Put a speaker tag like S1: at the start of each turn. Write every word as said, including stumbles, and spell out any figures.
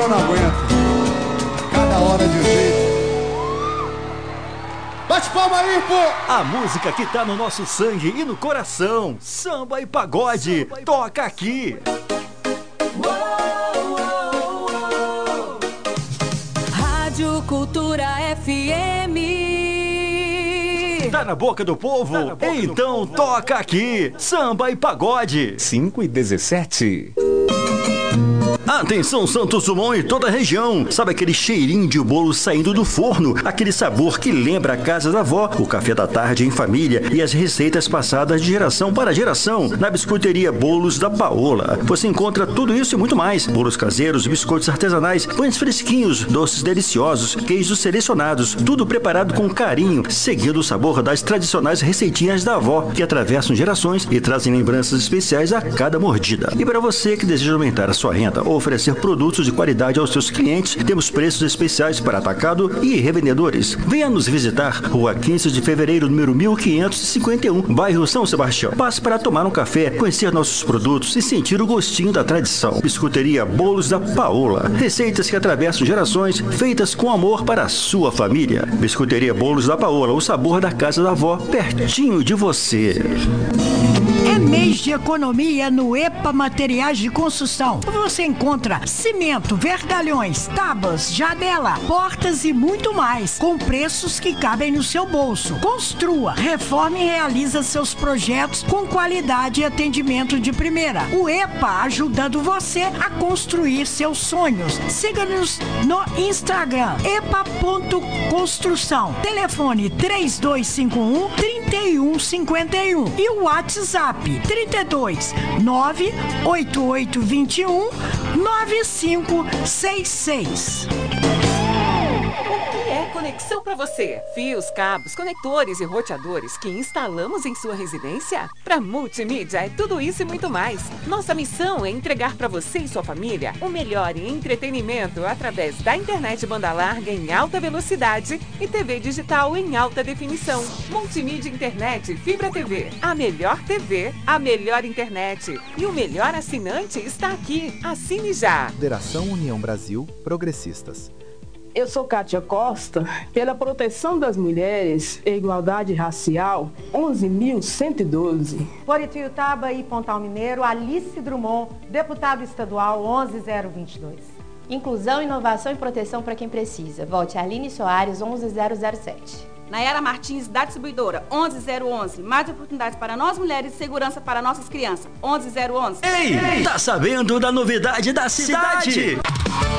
S1: eu não aguento. Cada hora de um jeito. Bate palma aí, pô!
S2: A música que tá no nosso sangue e no coração. Samba e pagode. Samba e... Toca aqui.
S3: Rádio Cultura F M.
S2: Tá na boca do povo? Tá boca então do povo. Toca aqui. Samba e pagode.
S4: cinco e dezessete.
S2: Atenção, Santos Dumont e toda a região. Sabe aquele cheirinho de bolo saindo do forno? Aquele sabor que lembra a casa da avó, o café da tarde em família e as receitas passadas de geração para geração. Na biscoiteria Bolos da Paola. Você encontra tudo isso e muito mais. Bolos caseiros, biscoitos artesanais, pães fresquinhos, doces deliciosos, queijos selecionados. Tudo preparado com carinho, seguindo o sabor das tradicionais receitinhas da avó, que atravessam gerações e trazem lembranças especiais a cada mordida. E para você que deseja aumentar a sua renda ou oferecer produtos de qualidade aos seus clientes, temos preços especiais para atacado e revendedores. Venha nos visitar, Rua quinze de Fevereiro, número mil quinhentos e cinquenta e um, bairro São Sebastião. Passe para tomar um café, conhecer nossos produtos e sentir o gostinho da tradição. Biscoiteria Bolos da Paola. Receitas que atravessam gerações, feitas com amor para a sua família. Biscoiteria Bolos da Paola, o sabor da casa da avó, pertinho de você.
S5: É mês de economia no EPA Materiais de Construção. Você encontra cimento, vergalhões, tábuas, janela, portas e muito mais, com preços que cabem no seu bolso. Construa, reforme e realiza seus projetos com qualidade e atendimento de primeira. O EPA ajudando você a construir seus sonhos. Siga-nos no Instagram, epa ponto construção. Telefone três dois cinco um, três um cinco um e o WhatsApp trinta e dois, nove oito oito dois um, nove cinco seis seis.
S6: O que é conexão para você? Fios, cabos, conectores e roteadores que instalamos em sua residência? Para Multimídia é tudo isso e muito mais. Nossa missão é entregar para você e sua família o melhor em entretenimento através da internet banda larga em alta velocidade e T V digital em alta definição. Multimídia Internet Fibra T V. A melhor T V, a melhor internet. E o melhor assinante está aqui. Assine já.
S7: Federação União Brasil Progressistas.
S8: Eu sou Kátia Costa, pela proteção das mulheres e igualdade racial, onze mil cento e doze.
S9: Por Ituiutaba e Pontal Mineiro, Alice Drummond, deputado estadual onze zero vinte e dois.
S10: Inclusão, inovação e proteção para quem precisa. Vote Aline Soares, onze zero zero sete.
S11: Nayara Martins, da distribuidora, onze zero onze. Mais oportunidades para nós mulheres e segurança para nossas crianças, onze zero onze.
S2: Ei, Ei, tá sabendo da novidade da cidade? cidade.